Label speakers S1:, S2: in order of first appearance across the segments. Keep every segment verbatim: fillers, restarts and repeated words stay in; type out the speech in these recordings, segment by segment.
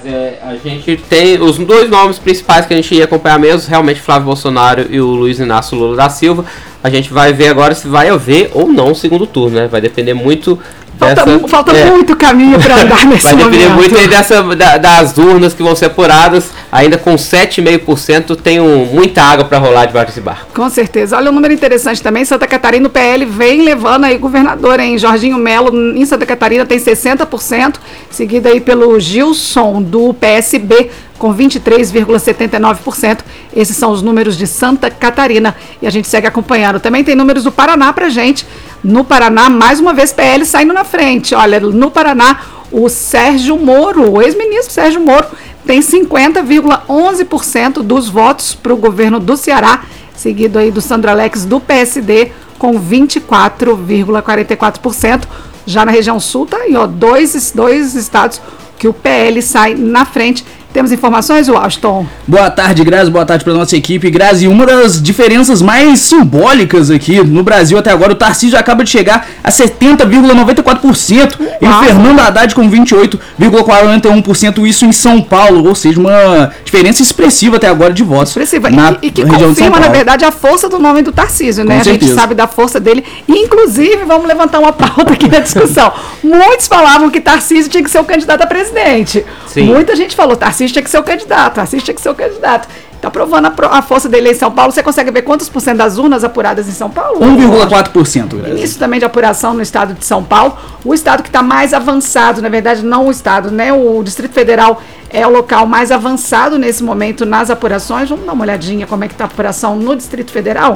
S1: Mas é, a gente tem os dois nomes principais que a gente ia acompanhar mesmo, realmente Flávio Bolsonaro e o Luiz Inácio Lula da Silva. A gente vai ver agora se vai haver ou não o segundo turno, né? Vai depender muito...
S2: Falta,
S1: dessa,
S2: falta
S1: é,
S2: muito caminho para andar nesse
S1: vai
S2: momento.
S1: Vai depender muito aí dessa, da, das urnas que vão ser apuradas. Ainda com sete vírgula cinco por cento tem um, muita água para rolar debaixo desse barco.
S2: Com certeza. Olha um número interessante também. Santa Catarina, o P L vem levando aí governador, hein? Jorginho Melo em Santa Catarina tem sessenta por cento, seguido aí pelo Gilson do P S B com vinte e três vírgula setenta e nove por cento. Esses são os números de Santa Catarina e a gente segue acompanhando. Também tem números do Paraná pra gente. No Paraná, mais uma vez, P L saindo na frente. Olha, no Paraná, o Sérgio Moro, o ex-ministro Sérgio Moro, tem cinquenta vírgula onze por cento dos votos para o governo do Ceará, seguido aí do Sandro Alex do P S D, com vinte e quatro vírgula quarenta e quatro por cento. Já na região sul, tá aí, ó, dois, dois estados que o P L sai na frente. Temos informações, Washington?
S3: Boa tarde, Grazi. Boa tarde para nossa equipe. Grazi, uma das diferenças mais simbólicas aqui no Brasil até agora, o Tarcísio acaba de chegar a setenta vírgula noventa e quatro por cento e o Fernando Haddad com vinte e oito vírgula quarenta e um por cento, isso em São Paulo, ou seja, uma diferença expressiva até agora de votos.
S2: Expressiva.
S3: Na
S2: e, e que
S3: região
S2: confirma, na verdade, a força do nome do Tarcísio, né?
S3: Com
S2: a gente
S3: certeza.
S2: sabe da força dele. Inclusive, vamos levantar uma pauta aqui na discussão. Muitos falavam que Tarcísio tinha que ser o candidato a presidente.
S1: Sim.
S2: Muita gente falou, Tarcísio tinha que ser o candidato, Tarcísio tinha que ser o candidato. Está provando a, pro, a força dele em São Paulo. Você consegue ver quantos por cento das urnas apuradas em São Paulo?
S3: um vírgula quatro por cento.
S2: Início também de apuração no estado de São Paulo. O estado que está mais avançado, na verdade, não o estado, né? O Distrito Federal é o local mais avançado nesse momento nas apurações. Vamos dar uma olhadinha como é que está a apuração no Distrito Federal.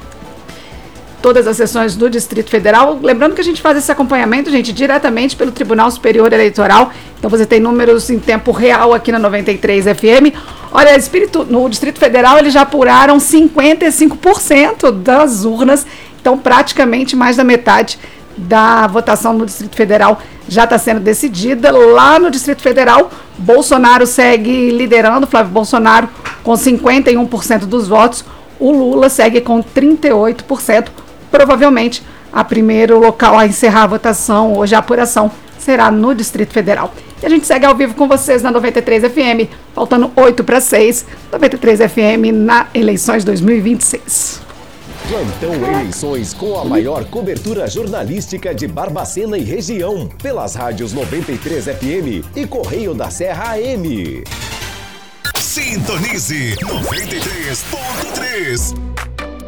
S2: Todas as sessões do Distrito Federal. Lembrando que a gente faz esse acompanhamento, gente, diretamente pelo Tribunal Superior Eleitoral. Então você tem números em tempo real aqui na noventa e três F M. Olha, Espírito, no Distrito Federal eles já apuraram cinquenta e cinco por cento das urnas. Então praticamente mais da metade da votação no Distrito Federal já está sendo decidida. Lá no Distrito Federal, Bolsonaro segue liderando, Flávio Bolsonaro com cinquenta e um por cento dos votos. O Lula segue com trinta e oito por cento. Provavelmente, a primeiro local a encerrar a votação, hoje a apuração, será no Distrito Federal. E a gente segue ao vivo com vocês na noventa e três F M, faltando oito para seis, noventa e três F M na eleições dois mil e vinte e seis.
S4: Plantão Eleições com a maior cobertura jornalística de Barbacena e região, pelas rádios noventa e três F M e Correio da Serra A M.
S5: Sintonize noventa e três ponto três.